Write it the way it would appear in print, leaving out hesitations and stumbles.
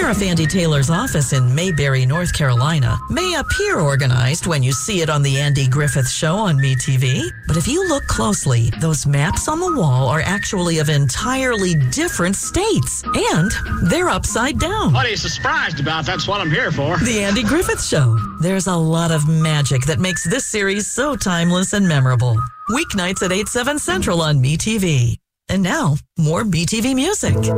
Sheriff Andy Taylor's office in Mayberry, North Carolina may appear organized when you see it on the Andy Griffith Show on MeTV. But if you look closely, those maps on the wall are actually of entirely different states. And they're upside down. What are you surprised about? That's what I'm here for. The Andy Griffith Show. There's a lot of magic that makes this series so timeless and memorable. Weeknights at 8/7 Central on MeTV. And now, more MeTV music.